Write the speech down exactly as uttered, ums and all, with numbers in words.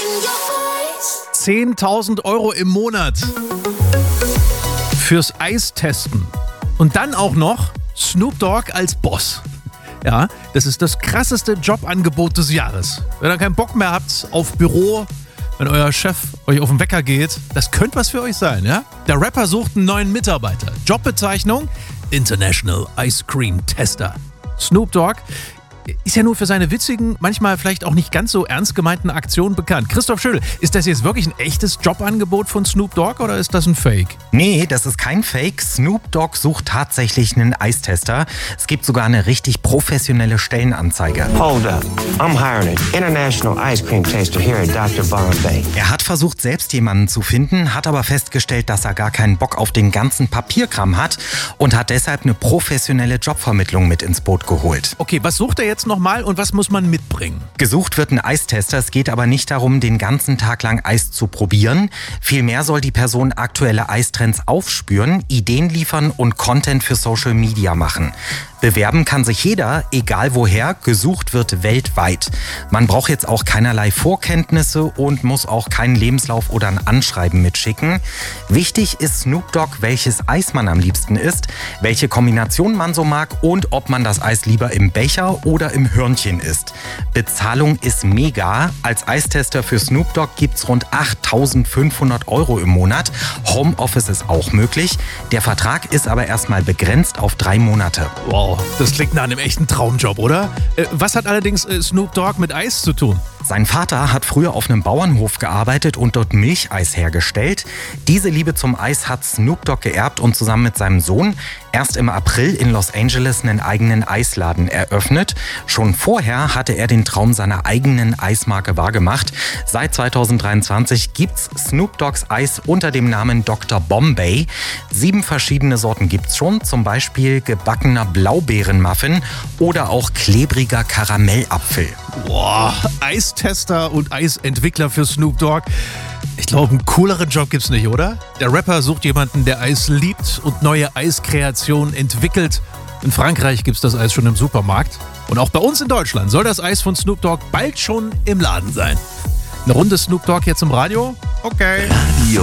zehntausend Euro im Monat fürs Eistesten. Und dann auch noch Snoop Dogg als Boss. Ja, das ist das krasseste Jobangebot des Jahres. Wenn ihr keinen Bock mehr habt auf Büro, wenn euer Chef euch auf den Wecker geht, das könnte was für euch sein, ja? Der Rapper sucht einen neuen Mitarbeiter. Jobbezeichnung: International Ice Cream Tester. Snoop Dogg ist ja nur für seine witzigen, manchmal vielleicht auch nicht ganz so ernst gemeinten Aktionen bekannt. Christoph Schöll, ist das jetzt wirklich ein echtes Jobangebot von Snoop Dogg oder ist das ein Fake? Nee, das ist kein Fake. Snoop Dogg sucht tatsächlich einen Eistester. Es gibt sogar eine richtig professionelle Stellenanzeige. Hold up. I'm hiring an international ice cream taster here at Doktor Bombay. Er hat versucht, selbst jemanden zu finden, hat aber festgestellt, dass er gar keinen Bock auf den ganzen Papierkram hat und hat deshalb eine professionelle Jobvermittlung mit ins Boot geholt. Okay, was sucht er jetzt nochmal und was muss man mitbringen? Gesucht wird ein Eistester. Es geht aber nicht darum, den ganzen Tag lang Eis zu probieren. Vielmehr soll die Person aktuelle Eistrends aufspüren, Ideen liefern und Content für Social Media machen. Bewerben kann sich jeder, egal woher, gesucht wird weltweit. Man braucht jetzt auch keinerlei Vorkenntnisse und muss auch keinen Lebenslauf oder ein Anschreiben mitschicken. Wichtig ist Snoop Dogg, welches Eis man am liebsten isst, welche Kombination man so mag und ob man das Eis lieber im Becher oder im Hörnchen isst. Bezahlung ist mega. Als Eistester für Snoop Dogg gibt's rund achttausendfünfhundert Euro im Monat. Homeoffice ist auch möglich. Der Vertrag ist aber erstmal begrenzt auf drei Monate. Wow, das klingt nach einem echten Traumjob, oder? Äh, was hat allerdings äh, Snoop Dogg mit Eis zu tun? Sein Vater hat früher auf einem Bauernhof gearbeitet und dort Milcheis hergestellt. Diese Liebe zum Eis hat Snoop Dogg geerbt und zusammen mit seinem Sohn erst im April in Los Angeles einen eigenen Eisladen eröffnet. Schon vorher hatte er den Traum seiner eigenen Eismarke wahrgemacht. Seit zweitausenddreiundzwanzig gibt's Snoop Doggs Eis unter dem Namen Doktor Bombay. Sieben verschiedene Sorten gibt's schon, zum Beispiel gebackener Blaubeerenmuffin oder auch klebriger Karamellapfel. Boah, Eistester und Eisentwickler für Snoop Dogg. Ich glaube, einen cooleren Job gibt's nicht, oder? Der Rapper sucht jemanden, der Eis liebt und neue Eiskreationen entwickelt. In Frankreich gibt's das Eis schon im Supermarkt. Und auch bei uns in Deutschland soll das Eis von Snoop Dogg bald schon im Laden sein. Eine Runde Snoop Dogg jetzt im Radio? Okay. Radio